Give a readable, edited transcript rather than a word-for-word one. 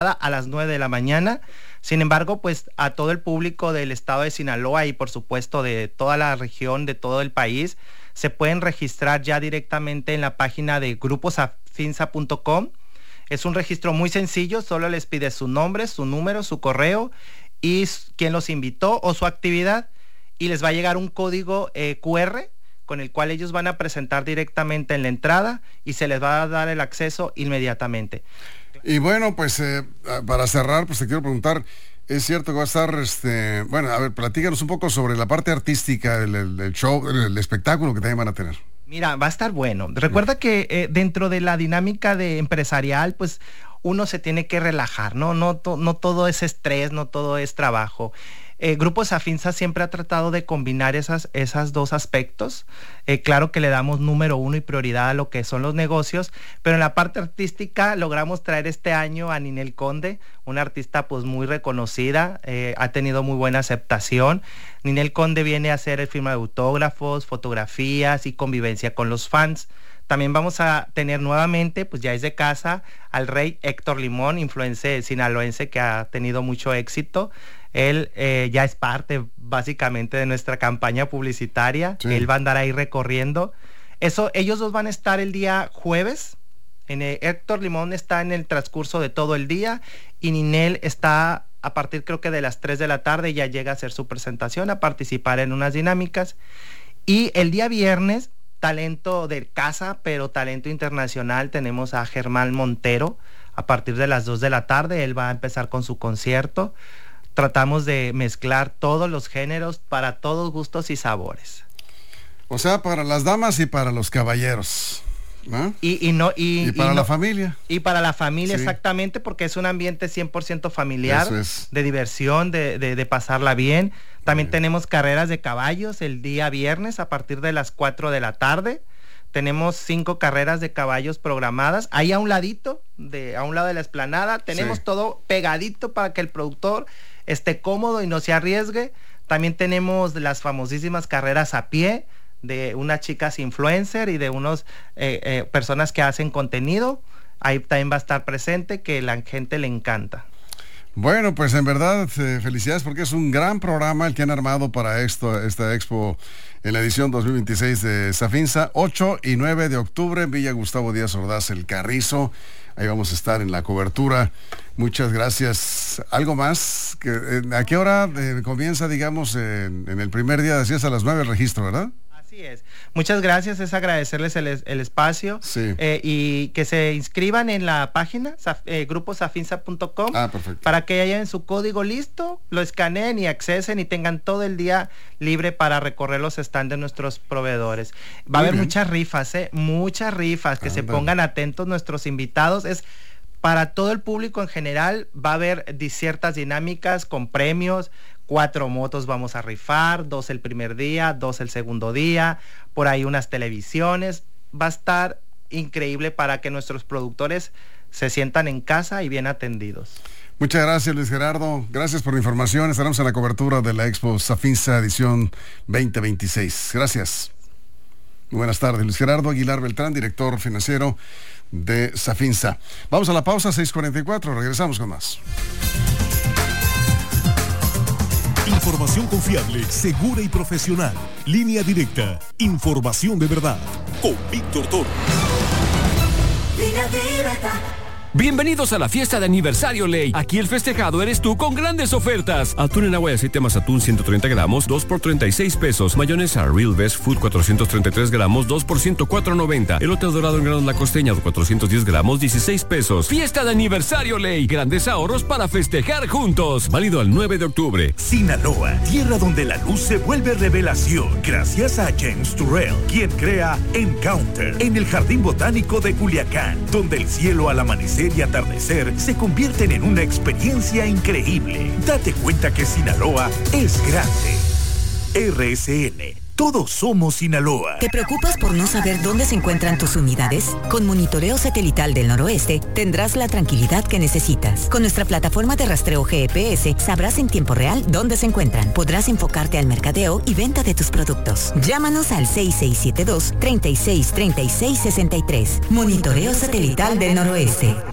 a las 9 de la mañana. Sin embargo, pues a todo el público del estado de Sinaloa y por supuesto de toda la región, de todo el país, se pueden registrar ya directamente en la página de gruposafinsa.com. Es un registro muy sencillo, solo les pide su nombre, su número, su correo y quién los invitó o su actividad, y les va a llegar un código QR con el cual ellos van a presentar directamente en la entrada y se les va a dar el acceso inmediatamente. Y bueno, pues para cerrar, pues te quiero preguntar, es cierto que va a estar, bueno, a ver, platícanos un poco sobre la parte artística del show, el espectáculo que también van a tener. Mira, va a estar bueno. Recuerda que dentro de la dinámica de empresarial, pues uno se tiene que relajar, ¿no? No todo es estrés, no todo es trabajo. Grupo Safinsa siempre ha tratado de combinar esas dos aspectos. Claro que le damos número uno y prioridad a lo que son los negocios, pero en la parte artística logramos traer este año a Ninel Conde, una artista pues muy reconocida, ha tenido muy buena aceptación. Ninel Conde viene a hacer el firma de autógrafos, fotografías y convivencia con los fans. También vamos a tener nuevamente, pues ya es de casa, al rey Héctor Limón, influencer sinaloense que ha tenido mucho éxito. Él ya es parte básicamente de nuestra campaña publicitaria. Sí. Él va a andar ahí recorriendo. Ellos dos van a estar el día jueves. Héctor Limón está en el transcurso de todo el día y Ninel está a partir creo que de las 3 de la tarde, ya llega a hacer su presentación, a participar en unas dinámicas. Y el día viernes, talento de casa, pero talento internacional, tenemos a Germán Montero a partir de las 2 de la tarde. Él va a empezar con su concierto. Tratamos de mezclar todos los géneros para todos gustos y sabores. O sea, para las damas y para los caballeros, ¿no? Y para la familia. Y para la familia, sí. Exactamente, porque es un ambiente 100% familiar, de diversión, de pasarla bien. También tenemos carreras de caballos el día viernes a partir de las 4 de la tarde. Tenemos 5 carreras de caballos programadas. Ahí a un lado de la explanada, tenemos todo pegadito para que el productor esté cómodo y no se arriesgue. También tenemos las famosísimas carreras a pie de unas chicas influencer y de unos personas que hacen contenido. Ahí también va a estar presente, que la gente le encanta. Bueno, pues en verdad, felicidades porque es un gran programa el que han armado para esta expo en la edición 2026 de Safinsa, 8 y 9 de octubre en Villa Gustavo Díaz Ordaz, El Carrizo. Ahí vamos a estar en la cobertura. Muchas gracias. ¿Algo más? ¿A qué hora comienza, digamos, en el primer día? Decías a las 9 el registro, ¿verdad? Así es. Muchas gracias, es agradecerles el espacio, sí. Y que se inscriban en la página gruposafinsa.com para que hayan su código listo, lo escaneen y accesen y tengan todo el día libre para recorrer los stands de nuestros proveedores. Va a haber muchas rifas, que se pongan atentos nuestros invitados. Es para todo el público en general, va a haber ciertas dinámicas con premios. 4 motos vamos a rifar, 2 el primer día, 2 el segundo día, por ahí unas televisiones. Va a estar increíble para que nuestros productores se sientan en casa y bien atendidos. Muchas gracias, Luis Gerardo. Gracias por la información. Estaremos en la cobertura de la Expo Safinsa edición 2026. Gracias. Muy buenas tardes. Luis Gerardo Aguilar Beltrán, director financiero de Safinsa. Vamos a la pausa, 6:44. Regresamos con más. Información confiable, segura y profesional. Línea directa. Información de verdad. Con Víctor Toro. Línea directa. Bienvenidos a la fiesta de aniversario Ley. Aquí el festejado eres tú con grandes ofertas. Atún en agua y aceite más atún 130 gramos, 2 por 36 pesos. Mayonesa Real Best Food 433 gramos, 2 por 104.90. Elote dorado en granos La Costeña 410 gramos, 16 pesos. Fiesta de aniversario Ley. Grandes ahorros para festejar juntos. Válido al 9 de octubre. Sinaloa, tierra donde la luz se vuelve revelación. Gracias a James Turrell, quien crea Encounter en el Jardín Botánico de Culiacán, donde el cielo al amanecer y atardecer se convierten en una experiencia increíble. Date cuenta que Sinaloa es grande. RSN. Todos somos Sinaloa. ¿Te preocupas por no saber dónde se encuentran tus unidades? Con Monitoreo Satelital del Noroeste tendrás la tranquilidad que necesitas. Con nuestra plataforma de rastreo GPS sabrás en tiempo real dónde se encuentran. Podrás enfocarte al mercadeo y venta de tus productos. Llámanos al 6672-363663. Monitoreo Satelital del Noroeste.